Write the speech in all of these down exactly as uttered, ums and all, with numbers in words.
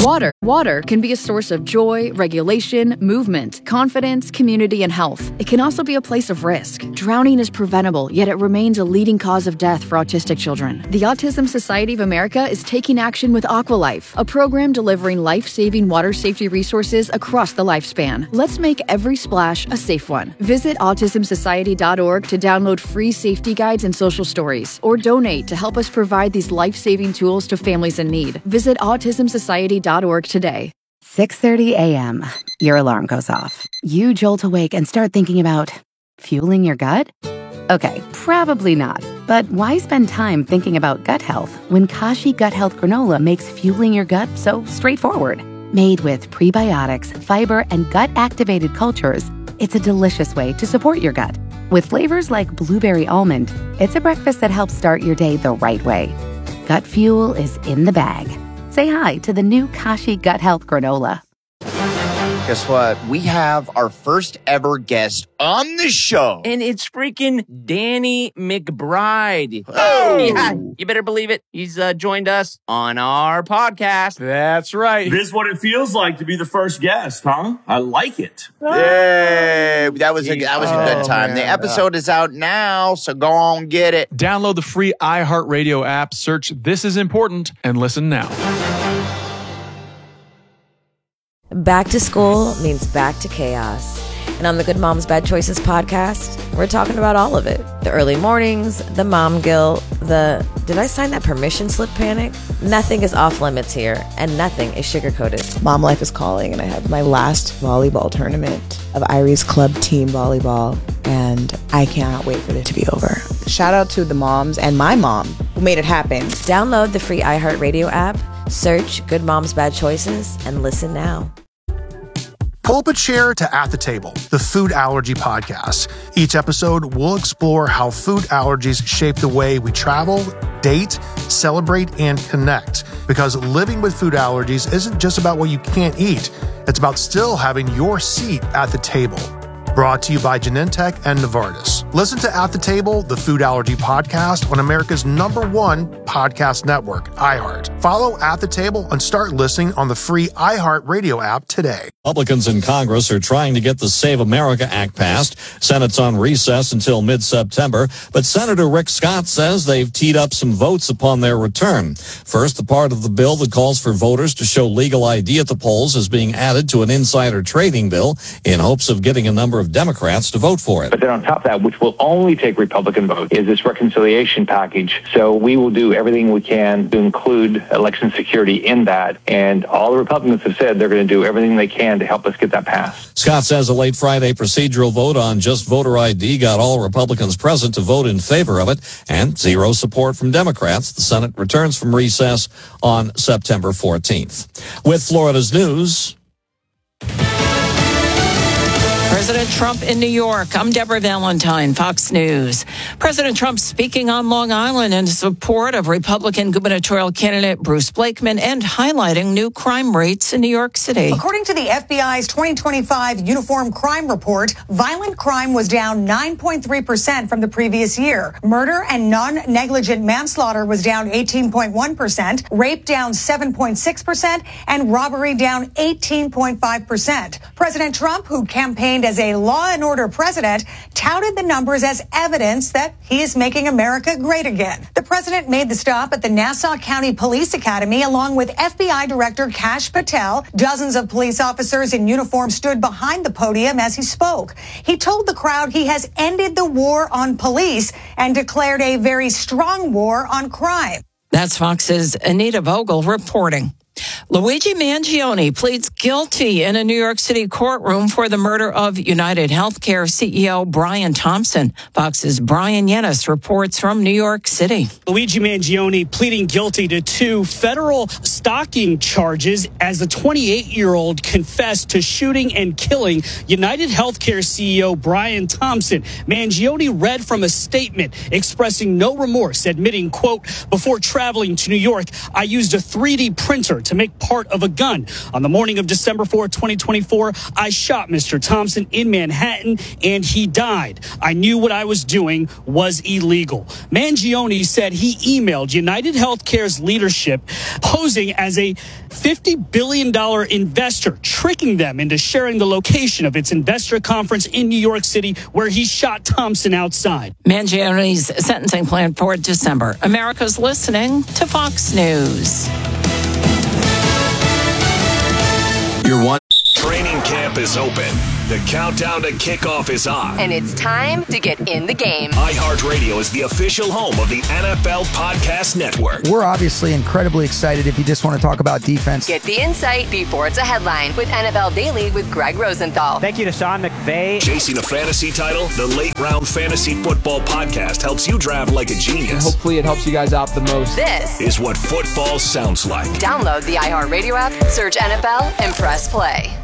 Water. Water can be a source of joy, regulation, movement, confidence, community, and health. It can also be a place of risk. Drowning is preventable, yet it remains a leading cause of death for autistic children. The Autism Society of America is taking action with Aqualife, a program delivering life-saving water safety resources across the lifespan. Let's make every splash a safe one. Visit autism society dot org to download free safety guides and social stories, or donate to help us provide these life-saving tools to families in need. Visit autism society dot org today. six thirty a.m. Your alarm goes off. You jolt awake and start thinking about fueling your gut? Okay, probably not. But why spend time thinking about gut health when Kashi Gut Health Granola makes fueling your gut so straightforward? Made with prebiotics, fiber, and gut-activated cultures, it's a delicious way to support your gut. With flavors like blueberry almond, it's a breakfast that helps start your day the right way. Gut fuel is in the bag. Say hi to the new Kashi Gut Health Granola. Guess what? We have our first ever guest on the show. And it's freaking Danny McBride. Oh! Yeah, you better believe it. He's uh, joined us on our podcast. That's right. This is what it feels like to be the first guest, huh? I like it. Yay! That was a, that was a good time. Oh, the man. episode is out now, so go on, get it. Download the free iHeartRadio app, search This Is Important, and listen now. Back to school means back to chaos. And on the Good Moms Bad Choices podcast, we're talking about all of it. The early mornings, the mom guilt, the did I sign that permission slip panic? Nothing is off limits here, and nothing is sugarcoated. Mom life is calling, and I have my last volleyball tournament of Irie's club team volleyball, and I cannot wait for it to be over. Shout out to the moms and my mom who made it happen. Download the free iHeartRadio app, search Good Moms Bad Choices, and listen now. Pull up a chair to At the Table, the food allergy podcast. Each episode, we'll explore how food allergies shape the way we travel, date, celebrate, and connect. Because living with food allergies isn't just about what you can't eat. It's about still having your seat at the table. Brought to you by Genentech and Novartis. Listen to At the Table, the food allergy podcast on America's number one podcast network, iHeart. Follow At the Table and start listening on the free iHeart Radio app today. Republicans in Congress are trying to get the Save America Act passed. Senate's on recess until mid-September, but Senator Rick Scott says they've teed up some votes upon their return. First, the part of the bill that calls for voters to show legal I D at the polls is being added to an insider trading bill in hopes of getting a number of Democrats to vote for it. But then on top of that, which will only take Republican votes, is this reconciliation package. So we will do everything we can to include election security in that. And all the Republicans have said they're going to do everything they can to help us get that passed. Scott says a late Friday procedural vote on just voter I D got all Republicans present to vote in favor of it and zero support from Democrats. The Senate returns from recess on September fourteenth. With Florida's news, President Trump in New York. I'm Deborah Valentine, Fox News. President Trump speaking on Long Island in support of Republican gubernatorial candidate Bruce Blakeman and highlighting new crime rates in New York City. According to the F B I's twenty twenty-five Uniform Crime Report, violent crime was down nine point three percent from the previous year. Murder and non-negligent manslaughter was down eighteen point one percent, rape down seven point six percent, and robbery down eighteen point five percent. President Trump, who campaigned as a law and order president, touted the numbers as evidence that he is making America great again. The president made the stop at the Nassau County Police Academy along with F B I Director Kash Patel. Dozens of police officers in uniform stood behind the podium as he spoke. He told the crowd he has ended the war on police and declared a very strong war on crime. That's Fox's Anita Vogel reporting. Luigi Mangione pleads guilty in a New York City courtroom for the murder of United Healthcare C E O Brian Thompson. Fox's Brian Yennis reports from New York City. Luigi Mangione pleading guilty to two federal stalking charges as the twenty-eight-year-old confessed to shooting and killing United Healthcare C E O Brian Thompson. Mangione read from a statement expressing no remorse, admitting, quote, "Before traveling to New York, I used a three D printer to make part of a gun. On the morning of December fourth, twenty twenty-four, I shot Mister Thompson in Manhattan and he died. I knew what I was doing was illegal. Mangione said he emailed United Healthcare's leadership posing as a fifty billion dollars investor, tricking them into sharing the location of its investor conference in New York City where he shot Thompson outside. Mangione's sentencing plan for December. America's listening to Fox News. Your one training camp is open. The countdown to kickoff is on. And it's time to get in the game. iHeartRadio is the official home of the N F L Podcast Network. We're obviously incredibly excited if you just want to talk about defense. Get the insight before it's a headline with N F L Daily with Greg Rosenthal. Thank you to Sean McVay. Chasing a fantasy title, the Late Round Fantasy Football Podcast helps you draft like a genius. And hopefully it helps you guys out the most. This is what football sounds like. Download the iHeartRadio app, search N F L, and press play.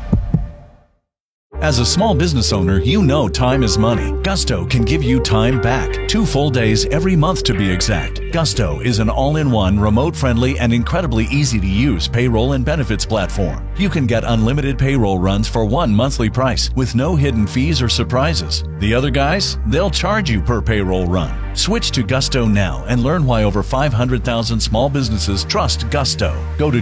As a small business owner, you know time is money. Gusto can give you time back. Two full days every month to be exact. Gusto is an all-in-one, remote-friendly, and incredibly easy-to-use payroll and benefits platform. You can get unlimited payroll runs for one monthly price with no hidden fees or surprises. The other guys, they'll charge you per payroll run. Switch to Gusto now and learn why over five hundred thousand small businesses trust Gusto. Go to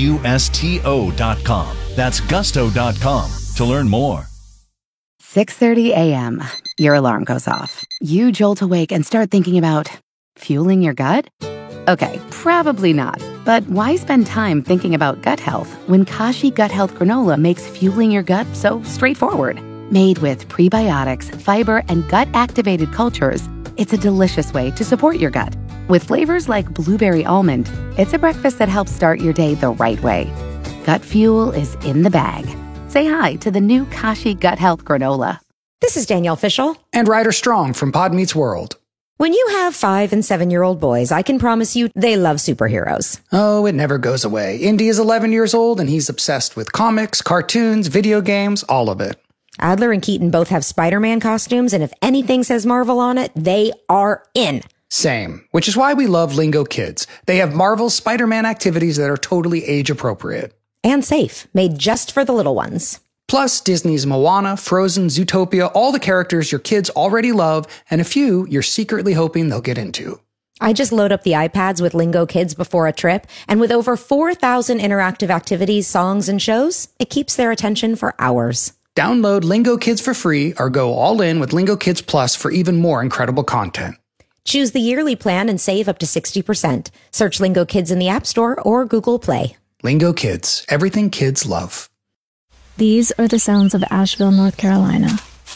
gusto dot com. That's gusto dot com to learn more. six thirty a.m. Your alarm goes off. You jolt awake and start thinking about fueling your gut? Okay, probably not. But why spend time thinking about gut health when Kashi Gut Health Granola makes fueling your gut so straightforward? Made with prebiotics, fiber, and gut-activated cultures, it's a delicious way to support your gut. With flavors like blueberry almond, it's a breakfast that helps start your day the right way. Gut fuel is in the bag. Say hi to the new Kashi Gut Health Granola. This is Danielle Fishel. And Ryder Strong from Pod Meets World. When you have five and seven-year-old boys, I can promise you they love superheroes. Oh, it never goes away. Indy is eleven years old, and he's obsessed with comics, cartoons, video games, all of it. Adler and Keaton both have Spider-Man costumes, and if anything says Marvel on it, they are in. Same, which is why we love Lingo Kids. They have Marvel Spider-Man activities that are totally age-appropriate. And safe, made just for the little ones. Plus, Disney's Moana, Frozen, Zootopia, all the characters your kids already love, and a few you're secretly hoping they'll get into. I just load up the iPads with Lingo Kids before a trip, and with over four thousand interactive activities, songs, and shows, it keeps their attention for hours. Download Lingo Kids for free or go all in with Lingo Kids Plus for even more incredible content. Choose the yearly plan and save up to sixty percent. Search Lingo Kids in the App Store or Google Play. Lingo Kids, everything kids love. These are the sounds of Asheville, North Carolina.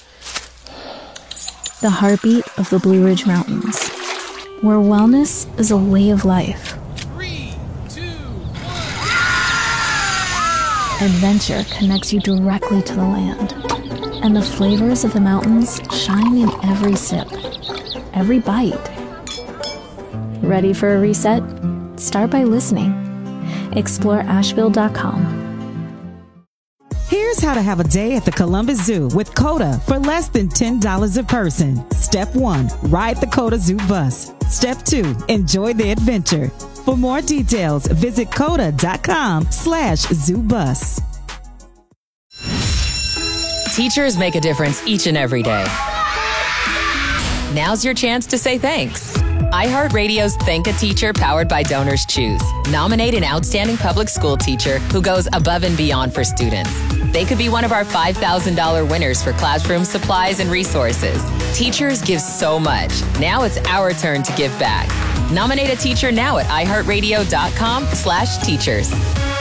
The heartbeat of the Blue Ridge Mountains, where wellness is a way of life. Three, two, one. Adventure connects you directly to the land, and the flavors of the mountains shine in every sip, every bite. Ready for a reset? Start by listening. Explore Asheville dot com. Here's how to have a day at the Columbus Zoo with COTA for less than ten dollars a person. Step one, ride the COTA Zoo bus. Step two, enjoy the adventure. For more details, visit COTA dot com slash zoo bus. Teachers make a difference each and every day. Now's your chance to say thanks. iHeartRadio's Thank a Teacher powered by Donors Choose. Nominate an outstanding public school teacher who goes above and beyond for students. They could be one of our five thousand dollars winners for classroom supplies and resources. Teachers give so much. Now it's our turn to give back. Nominate a teacher now at iHeartRadio dot com slash teachers.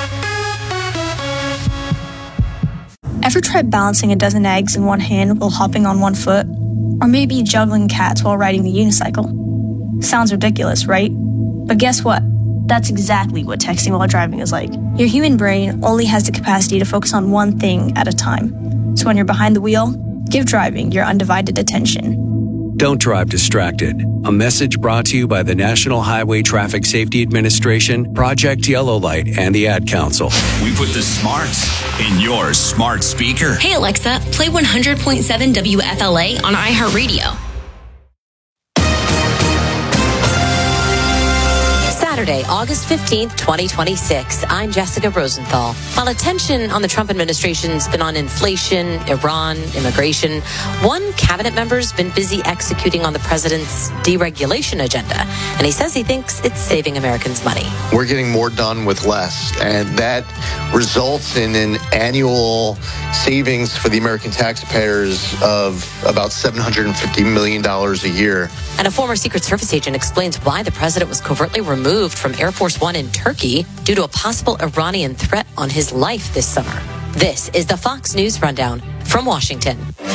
Ever tried balancing a dozen eggs in one hand while hopping on one foot? Or maybe juggling cats while riding the unicycle? Sounds ridiculous, right? But guess what? That's exactly what texting while driving is like. Your human brain only has the capacity to focus on one thing at a time. So when you're behind the wheel, give driving your undivided attention. Don't drive distracted. A message brought to you by the National Highway Traffic Safety Administration, Project Yellow Light, and the Ad Council. We put the smarts in your smart speaker. Hey Alexa, play one hundred point seven W F L A on iHeartRadio. Saturday, August fifteenth, twenty twenty-six. I'm Jessica Rosenthal. While attention on the Trump administration's been on inflation, Iran, immigration, one cabinet member's been busy executing on the president's deregulation agenda, and he says he thinks it's saving Americans money. We're getting more done with less, and that results in an annual savings for the American taxpayers of about seven hundred fifty million dollars a year. And a former Secret Service agent explains why the president was covertly removed from Air Force One in Turkey due to a possible Iranian threat on his life this summer. This is the Fox News Rundown from Washington.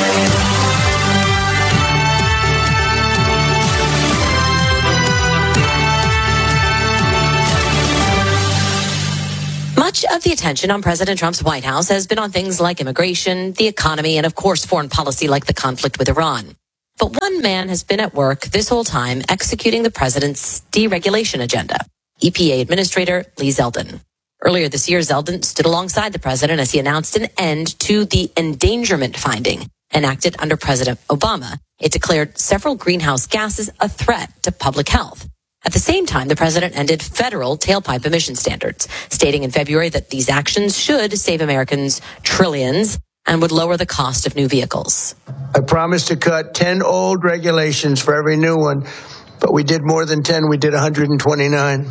Much of the attention on President Trump's White House has been on things like immigration, the economy, and of course foreign policy like the conflict with Iran. But one man has been at work this whole time executing the president's deregulation agenda, E P A Administrator Lee Zeldin. Earlier this year, Zeldin stood alongside the president as he announced an end to the endangerment finding enacted under President Obama. It declared several greenhouse gases a threat to public health. At the same time, the president ended federal tailpipe emission standards, stating in February that these actions should save Americans trillions and would lower the cost of new vehicles. I promised to cut ten old regulations for every new one, but we did more than ten. We did one hundred twenty-nine.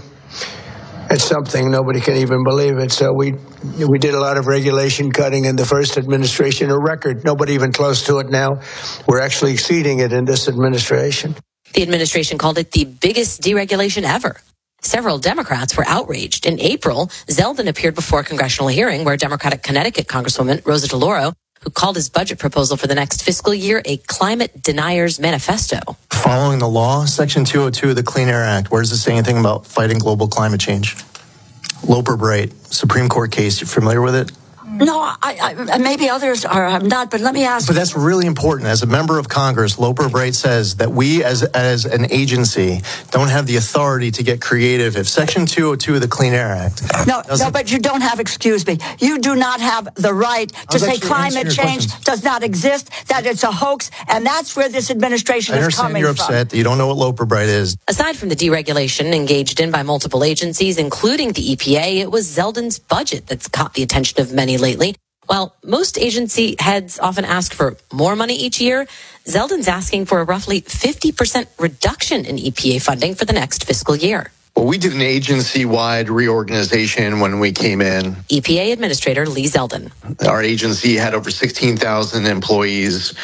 It's something. Nobody can even believe it. So we we did a lot of regulation cutting in the first administration, a record. Nobody even close to it now. We're actually exceeding it in this administration. The administration called it the biggest deregulation ever. Several Democrats were outraged. In April, Zeldin appeared before a congressional hearing where Democratic Connecticut Congresswoman Rosa DeLauro, who called his budget proposal for the next fiscal year a climate denier's manifesto. Following the law, Section two oh two of the Clean Air Act, where does it say anything about fighting global climate change? Loper Bright, Supreme Court case, you familiar with it? No, I, I, maybe others are. I'm not, but let me ask. But that's really important. As a member of Congress, Loper Bright says that we, as as an agency, don't have the authority to get creative. If Section two oh two of the Clean Air Act, no, no, but you don't have. Excuse me. You do not have the right to say climate change questions. does not exist. That it's a hoax, and that's where this administration is coming from. I understand you're upset that you don't know what Loper Bright is. Aside from the deregulation engaged in by multiple agencies, including the E P A, it was Zeldin's budget that's caught the attention of many lately. While most agency heads often ask for more money each year, Zeldin's asking for a roughly fifty percent reduction in E P A funding for the next fiscal year. Well, we did an agency-wide reorganization when we came in. E P A Administrator Lee Zeldin. Our agency had over sixteen thousand employees,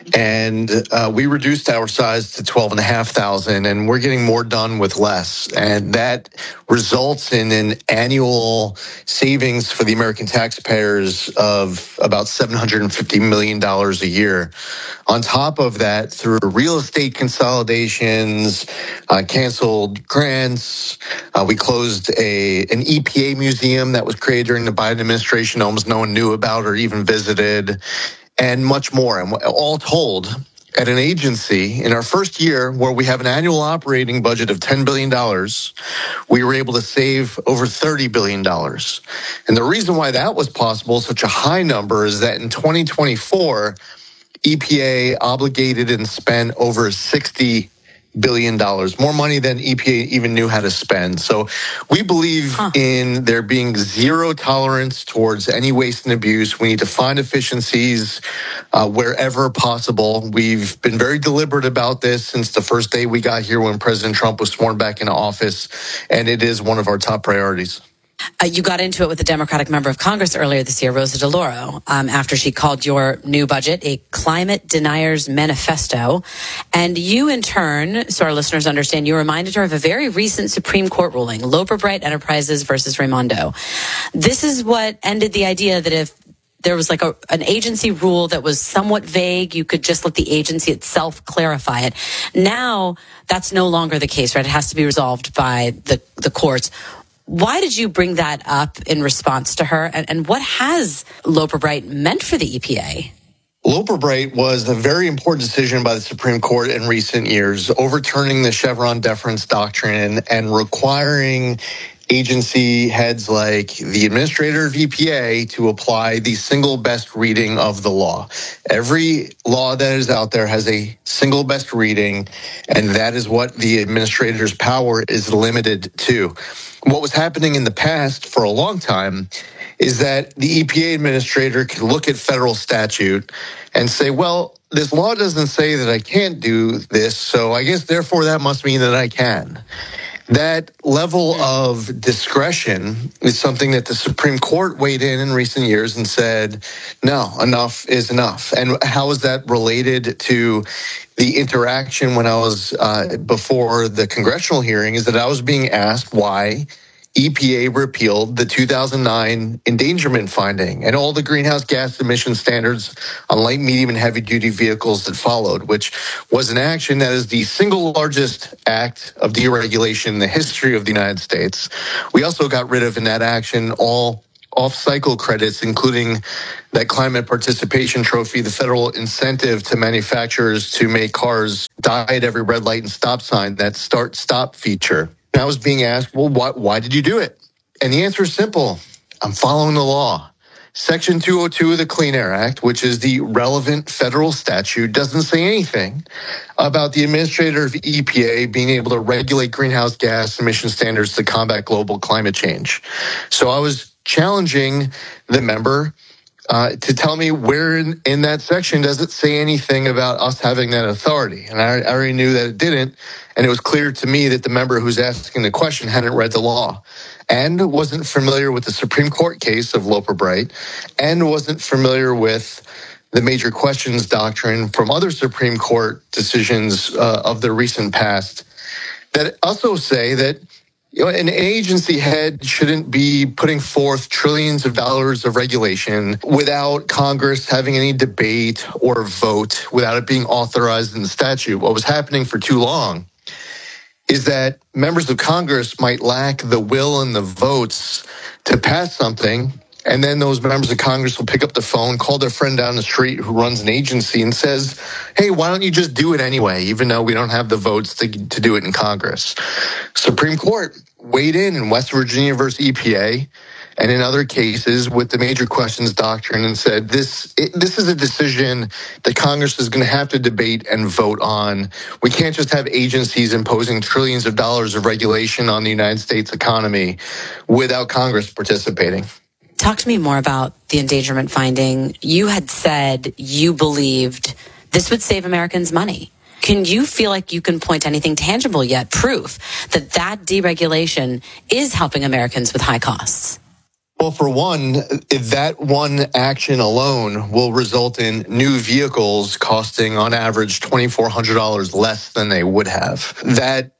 and uh, we reduced our size to twelve thousand five hundred, and we're getting more done with less. And that results in an annual savings for the American taxpayers of about seven hundred fifty million dollars a year. On top of that, through real estate consolidations, uh, canceled grants, Uh, we closed a an E P A museum that was created during the Biden administration, almost no one knew about or even visited, and much more. And all told, at an agency, in our first year where we have an annual operating budget of ten billion dollars, we were able to save over thirty billion dollars. And the reason why that was possible, such a high number, is that in twenty twenty-four, E P A obligated and spent over sixty billion dollars, more money than E P A even knew how to spend. So we believe huh. in there being zero tolerance towards any waste and abuse. We need to find efficiencies uh, wherever possible. We've been very deliberate about this since the first day we got here when President Trump was sworn back into office, and it is one of our top priorities. Uh, you got into it with a Democratic member of Congress earlier this year, Rosa DeLauro, um, after she called your new budget a climate denier's manifesto. And you, in turn, so our listeners understand, you reminded her of a very recent Supreme Court ruling, Loper Bright Enterprises versus Raimondo. This is what ended the idea that if there was like a, an agency rule that was somewhat vague, you could just let the agency itself clarify it. Now, that's no longer the case, right? It has to be resolved by the, the courts. Why did you bring that up in response to her? And, and what has Loper Bright meant for the E P A? Loper Bright was a very important decision by the Supreme Court in recent years, overturning the Chevron deference doctrine and requiring agency heads like the administrator of E P A to apply the single best reading of the law. Every law that is out there has a single best reading, and that is what the administrator's power is limited to. What was happening in the past for a long time is that the E P A administrator could look at federal statute and say, well, this law doesn't say that I can't do this, so I guess therefore that must mean that I can. That level of discretion is something that the Supreme Court weighed in in recent years and said, no, enough is enough. And how is that related to the interaction when I was uh, before the congressional hearing is that I was being asked why E P A repealed the two thousand nine endangerment finding and all the greenhouse gas emission standards on light, medium, and heavy-duty vehicles that followed, which was an action that is the single largest act of deregulation in the history of the United States. We also got rid of, in that action, all off-cycle credits, including that climate participation trophy, the federal incentive to manufacturers to make cars die at every red light and stop sign, that start-stop feature. And I was being asked, well, why, why did you do it? And the answer is simple. I'm following the law. Section two oh two of the Clean Air Act, which is the relevant federal statute, doesn't say anything about the administrator of E P A being able to regulate greenhouse gas emission standards to combat global climate change. So I was challenging the member uh, to tell me where in, in that section does it say anything about us having that authority. And I, I already knew that it didn't. And it was clear to me that the member who's asking the question hadn't read the law and wasn't familiar with the Supreme Court case of Loper Bright and wasn't familiar with the major questions doctrine from other Supreme Court decisions uh, of the recent past that also say that, you know, an agency head shouldn't be putting forth trillions of dollars of regulation without Congress having any debate or vote, without it being authorized in the statute. What was happening for too long is that members of Congress might lack the will and the votes to pass something, and then those members of Congress will pick up the phone, call their friend down the street who runs an agency and says, hey, why don't you just do it anyway, even though we don't have the votes to, to do it in Congress? Supreme Court weighed in in West Virginia versus E P A and in other cases with the major questions doctrine and said this it, this is a decision that Congress is going to have to debate and vote on. We can't just have agencies imposing trillions of dollars of regulation on the United States economy without Congress participating. Talk to me more about the endangerment finding. You had said you believed this would save Americans money. Can you feel like you can point to anything tangible yet, proof that that deregulation is helping Americans with high costs? Well, for one, that one action alone will result in new vehicles costing on average two thousand four hundred dollars less than they would have. That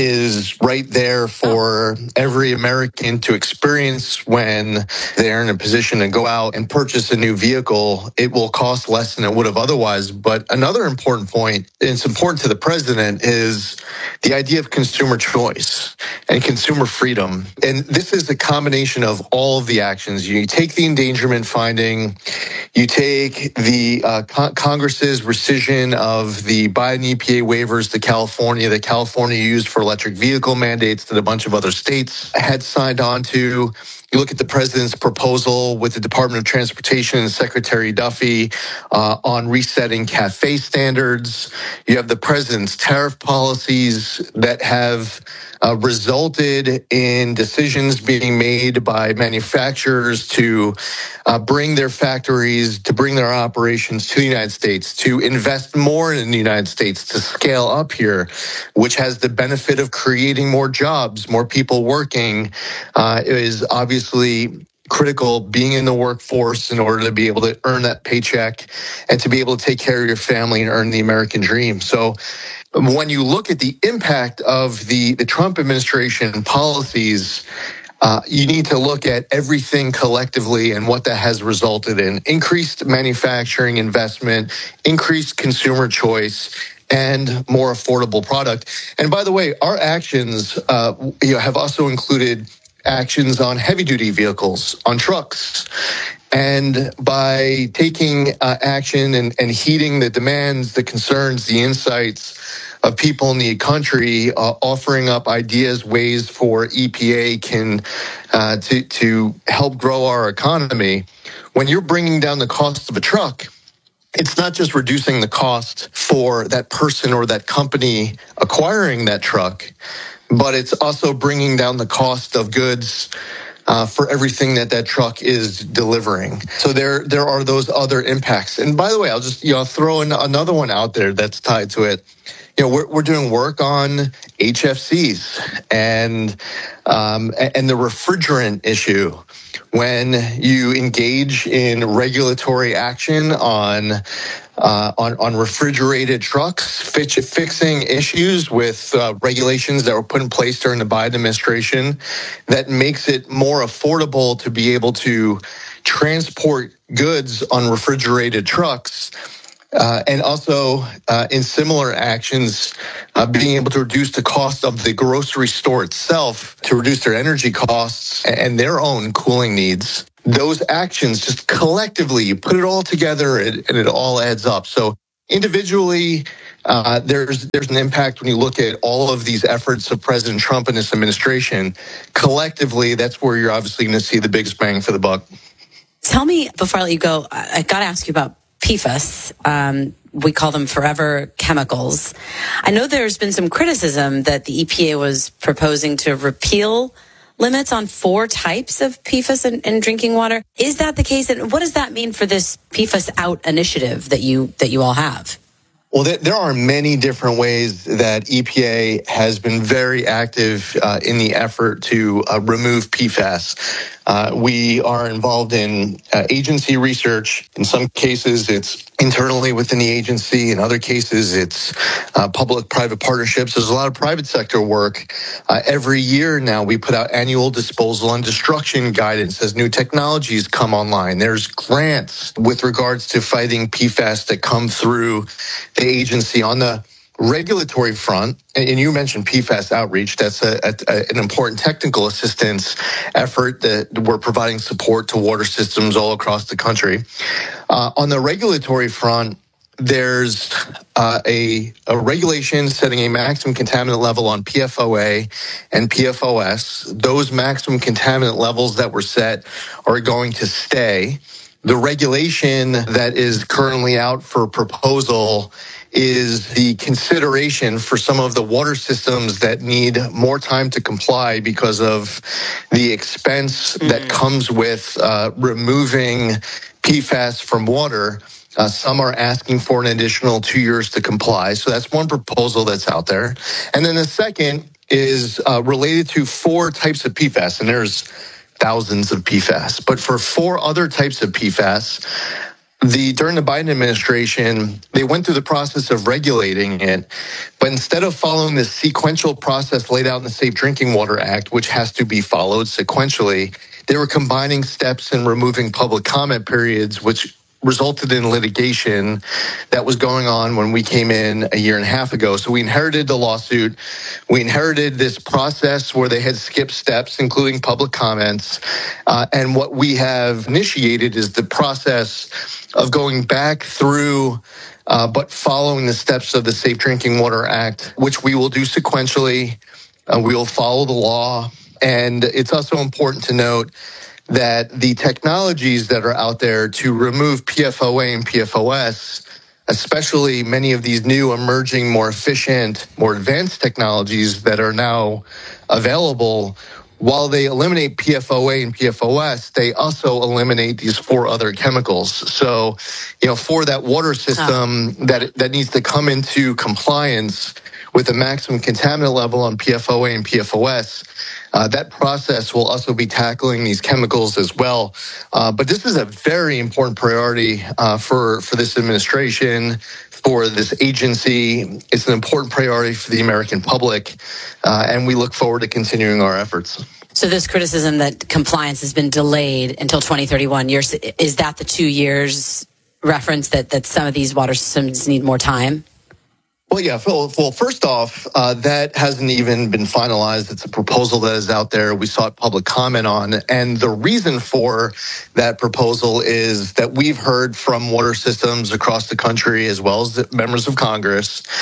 is right there for every American to experience when they're in a position to go out and purchase a new vehicle. It will cost less than it would have otherwise. But another important point, and it's important to the president, is the idea of consumer choice and consumer freedom. And this is a combination of all of the actions. You take the endangerment finding, you take the uh, con- Congress's rescission of the Biden E P A waivers to California that California used for electric vehicle mandates that a bunch of other states had signed on to. You look at the president's proposal with the Department of Transportation and Secretary Duffy uh, on resetting CAFE standards. You have the president's tariff policies that have uh, resulted in decisions being made by manufacturers to uh, bring their factories, to bring their operations to the United States, to invest more in the United States, to scale up here, which has the benefit of creating more jobs, more people working. Uh, it is obviously critical being in the workforce in order to be able to earn that paycheck and to be able to take care of your family and earn the American dream. So when you look at the impact of the, the Trump administration policies, Uh, you need to look at everything collectively and what that has resulted in. Increased manufacturing investment, increased consumer choice, and more affordable product. And by the way, our actions uh, you know, have also included actions on heavy-duty vehicles, on trucks. And by taking uh, action and, and heeding the demands, the concerns, the insights of people in the country uh, offering up ideas, ways for E P A can uh, to to help grow our economy. When you're bringing down the cost of a truck, it's not just reducing the cost for that person or that company acquiring that truck, but it's also bringing down the cost of goods uh, for everything that that truck is delivering. So there there are those other impacts. And by the way, I'll just you know throw in another one out there that's tied to it. You know, we're we're doing work on H F Cs and um, and the refrigerant issue. When you engage in regulatory action on uh, on, on refrigerated trucks, fix, fixing issues with uh, regulations that were put in place during the Biden administration, that makes it more affordable to be able to transport goods on refrigerated trucks. Uh, and also, uh, in similar actions, uh, being able to reduce the cost of the grocery store itself to reduce their energy costs and their own cooling needs. Those actions just collectively, you put it all together and, and it all adds up. So individually, uh, there's there's an impact when you look at all of these efforts of President Trump and this administration. Collectively, that's where you're obviously going to see the biggest bang for the buck. Tell me, before I let you go, I, I got to ask you about P FAS. Um, we call them forever chemicals. I know there's been some criticism that the E P A was proposing to repeal limits on four types of P FAS in, in drinking water. Is that the case? And what does that mean for this P FAS Out initiative that you that you all have? Well, there are many different ways that E P A has been very active uh, in the effort to uh, remove P FAS. Uh, we are involved in uh, agency research. In some cases, it's internally within the agency. In other cases, it's uh, public-private partnerships. There's a lot of private sector work. Uh, every year now, we put out annual disposal and destruction guidance as new technologies come online. There's grants with regards to fighting P FAS that come through the agency. On the regulatory front, and you mentioned P FAS outreach, that's a, a, an important technical assistance effort that we're providing support to water systems all across the country. Uh, on the regulatory front, there's uh, a, a regulation setting a maximum contaminant level on P F O A and P F O S. Those maximum contaminant levels that were set are going to stay. The regulation that is currently out for proposal is the consideration for some of the water systems that need more time to comply because of the expense mm-hmm. that comes with uh, removing P FAS from water. Uh, some are asking for an additional two years to comply. So that's one proposal that's out there. And then the second is uh, related to four types of P FAS, and there's thousands of P FAS. But for four other types of P FAS, The during the Biden administration, they went through the process of regulating it, but instead of following the sequential process laid out in the Safe Drinking Water Act, which has to be followed sequentially, they were combining steps and removing public comment periods, which resulted in litigation that was going on when we came in a year and a half ago. So we inherited the lawsuit. We inherited this process where they had skipped steps, including public comments. Uh, and what we have initiated is the process of going back through, uh, but following the steps of the Safe Drinking Water Act, which we will do sequentially. Uh, we will follow the law. And it's also important to note that the technologies that are out there to remove P F O A and P F O S, especially many of these new emerging, more efficient, more advanced technologies that are now available, while they eliminate P F O A and P F O S, they also eliminate these four other chemicals. So, you know, for that water system oh. that that needs to come into compliance with the maximum contaminant level on P F O A and P F O S, Uh, that process will also be tackling these chemicals as well. Uh, but this is a very important priority uh, for, for this administration, for this agency. It's an important priority for the American public, uh, and we look forward to continuing our efforts. So this criticism that compliance has been delayed until twenty thirty-one, years, is that the two years reference that, that some of these water systems need more time? Well, yeah. Well, first off, uh, that hasn't even been finalized. It's a proposal that is out there. We sought public comment on. And the reason for that proposal is that we've heard from water systems across the country, as well as the members of Congress,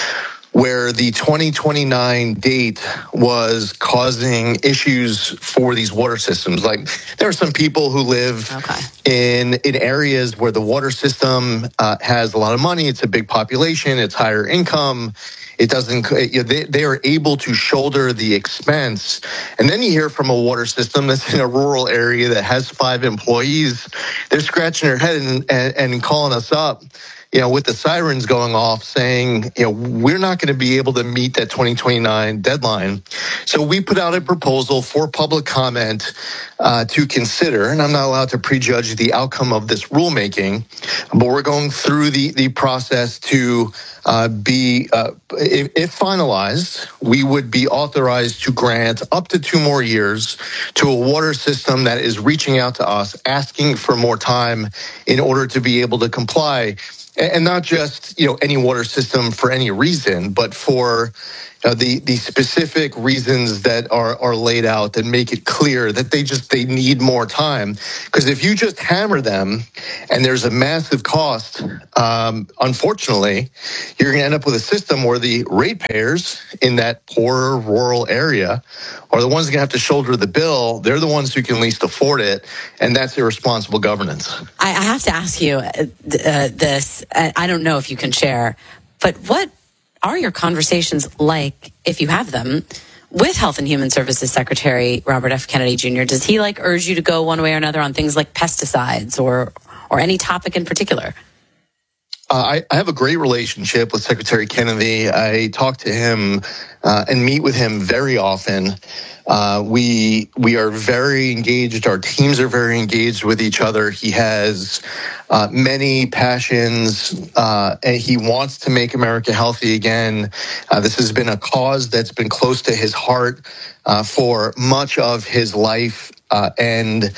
where the twenty twenty-nine date was causing issues for these water systems. Like, there are some people who live okay. in in areas where the water system uh, has a lot of money. It's a big population. It's higher income. It doesn't. You know, they they are able to shoulder the expense. And then you hear from a water system that's in a rural area that has five employees. They're scratching their head and and, and calling us up, you know, with the sirens going off, saying, you know, we're not going to be able to meet that twenty twenty-nine deadline. So we put out a proposal for public comment uh, to consider, and I'm not allowed to prejudge the outcome of this rulemaking, but we're going through the, the process to uh, be, uh, if, if finalized, we would be authorized to grant up to two more years to a water system that is reaching out to us, asking for more time in order to be able to comply. And not just, you know, any water system for any reason, but for uh, the the specific reasons that are are laid out that make it clear that they just they need more time. Because if you just hammer them and there's a massive cost, um, unfortunately, you're going to end up with a system where the ratepayers in that poorer rural area are the ones that are going to have to shoulder the bill. They're the ones who can least afford it, and that's irresponsible governance. I, I have to ask you uh, this. I don't know if you can share, but what are your conversations like, if you have them, with Health and Human Services Secretary Robert F. Kennedy Junior? Does he like urge you to go one way or another on things like pesticides or or any topic in particular? Uh, I, I have a great relationship with Secretary Kennedy. I talk to him uh, and meet with him very often. Uh, we we are very engaged. Our teams are very engaged with each other. He has uh, many passions, uh, and he wants to make America healthy again. Uh, this has been a cause that's been close to his heart uh, for much of his life, uh, and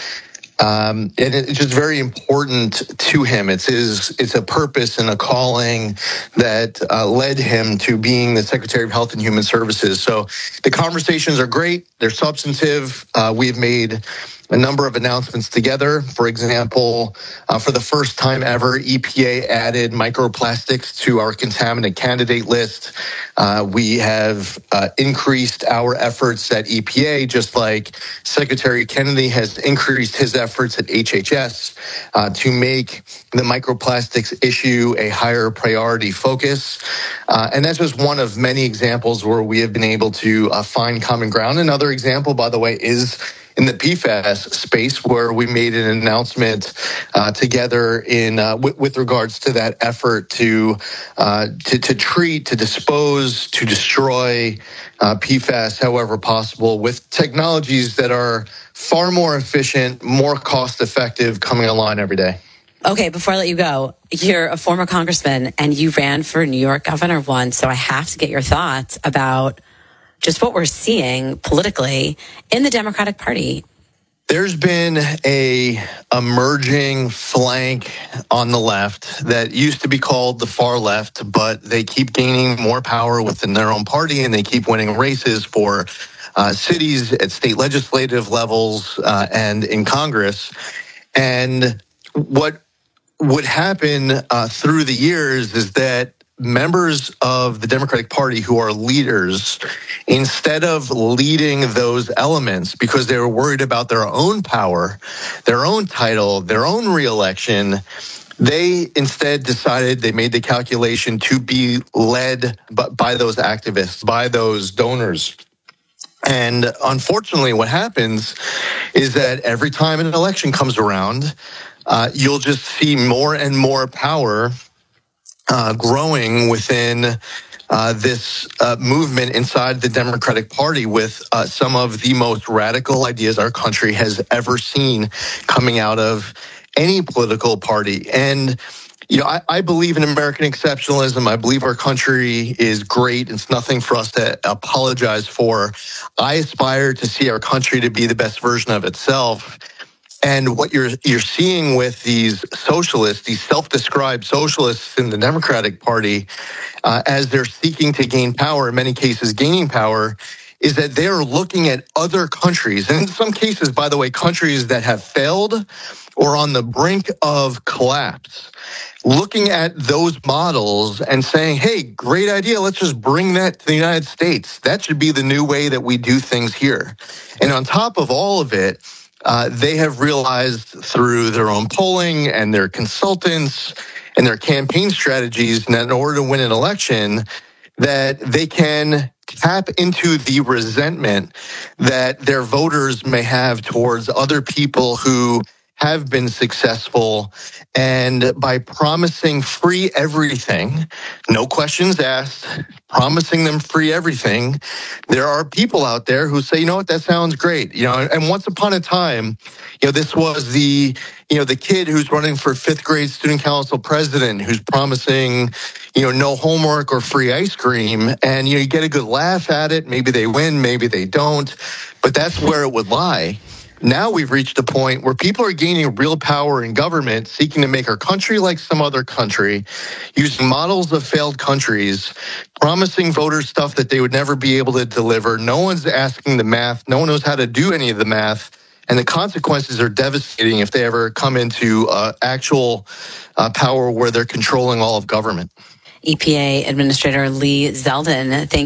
Um, and it's just very important to him. It's his, it's a purpose and a calling that uh, led him to being the Secretary of Health and Human Services. So the conversations are great. They're substantive. Uh, we've made a number of announcements together. For example, uh, for the first time ever, E P A added microplastics to our contaminant candidate list. Uh, we have uh, increased our efforts at E P A, just like Secretary Kennedy has increased his efforts at H H S uh, to make the microplastics issue a higher priority focus. Uh, and that's just one of many examples where we have been able to uh, find common ground. Another example, by the way, is in the P FAS space, where we made an announcement uh, together in uh, w- with regards to that effort to uh, to, to treat, to dispose, to destroy uh, P FAS however possible with technologies that are far more efficient, more cost effective, coming online every day. Okay, before I let you go, you're a former congressman and you ran for New York governor once, so I have to get your thoughts about just what we're seeing politically in the Democratic Party. There's been a emerging flank on the left that used to be called the far left, but they keep gaining more power within their own party, and they keep winning races for uh, cities at state legislative levels uh, and in Congress. And what would happen uh, through the years is that members of the Democratic Party who are leaders, instead of leading those elements because they were worried about their own power, their own title, their own reelection, they instead decided, they made the calculation to be led by those activists, by those donors. And unfortunately, what happens is that every time an election comes around, uh, you'll just see more and more power Uh, growing within uh, this uh, movement inside the Democratic Party, with uh, some of the most radical ideas our country has ever seen coming out of any political party. And, you know, I, I believe in American exceptionalism. I believe our country is great. It's nothing for us to apologize for. I aspire to see our country to be the best version of itself. And what you're you're seeing with these socialists, these self-described socialists in the Democratic Party, uh, as they're seeking to gain power, in many cases gaining power, is that they're looking at other countries, and in some cases, by the way, countries that have failed or on the brink of collapse, looking at those models and saying, hey, great idea, let's just bring that to the United States. That should be the new way that we do things here. And on top of all of it, uh, they have realized through their own polling and their consultants and their campaign strategies that in order to win an election, that they can tap into the resentment that their voters may have towards other people who have been successful. And by promising free everything, no questions asked, promising them free everything, there are people out there who say, you know what, that sounds great. You know, and once upon a time, you know, this was the, you know, the kid who's running for fifth grade student council president who's promising, you know, no homework or free ice cream. And, you know, you get a good laugh at it. Maybe they win, maybe they don't, but that's where it would lie. Now we've reached a point where people are gaining real power in government, seeking to make our country like some other country, using models of failed countries, promising voters stuff that they would never be able to deliver. No one's asking the math. No one knows how to do any of the math. And the consequences are devastating if they ever come into uh, actual uh, power where they're controlling all of government. E P A Administrator Lee Zeldin, thank you.